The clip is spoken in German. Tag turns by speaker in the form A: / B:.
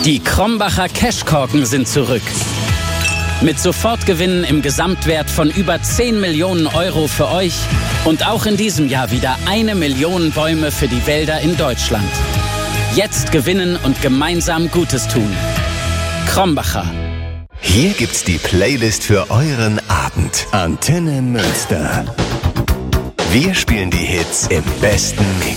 A: Die Krombacher Cashkorken sind zurück. Mit Sofortgewinnen im Gesamtwert von über 10 Millionen Euro für euch und auch in diesem Jahr wieder 1 Million Bäume für die Wälder in Deutschland. Jetzt gewinnen und gemeinsam Gutes tun. Krombacher.
B: Hier gibt's die Playlist für euren Abend. Antenne Münster. Wir spielen die Hits im besten Mix.